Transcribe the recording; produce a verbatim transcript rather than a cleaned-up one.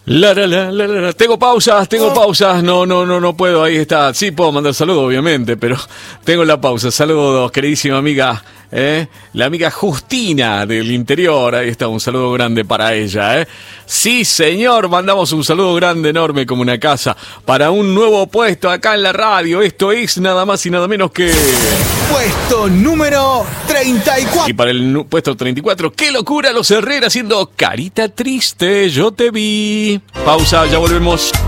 La, la, la, la, la. Tengo pausas, tengo pausas. No, no, no, no puedo. Ahí está. Sí, puedo mandar saludos, obviamente, pero tengo la pausa. Saludos, queridísima amiga. ¿Eh? La amiga Justina del interior. Ahí está, un saludo grande para ella. ¿eh? Sí, señor, mandamos un saludo grande, enorme como una casa, para un nuevo puesto acá en la radio. Esto es nada más y nada menos que... Puesto número treinta y cuatro. Y para el nu- puesto treinta y cuatro, qué locura, los Herrera haciendo Carita Triste, yo te vi. Pausa, ya volvemos.